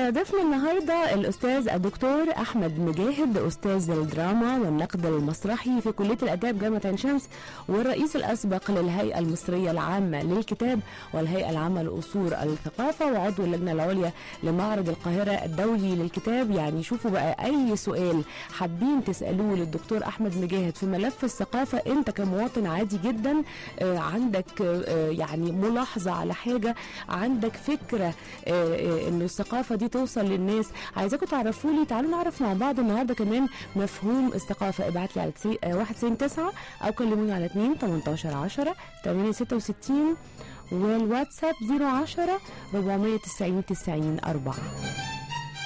ضيفنا النهارده الاستاذ الدكتور احمد مجاهد، استاذ الدراما والنقد المسرحي في كليه الاداب جامعه عين شمس، والرئيس الاسبق للهيئه المصريه العامه للكتاب والهيئه العامه لاصول الثقافه، وعضو اللجنه العليا لمعرض القاهره الدولي للكتاب. يعني شوفوا بقى اي سؤال حابين تسالوه للدكتور احمد مجاهد في ملف الثقافه، انت كمواطن عادي جدا عندك يعني ملاحظه على حاجه، عندك فكره ان الثقافه دي توصل للناس، عايزاكم تعرفوا لي. تعالوا نعرف مع بعض النهارده كمان مفهوم الثقافه. ابعت لي على 199 او كلموني على 2 18 10 866 والواتساب 010 490 90 4.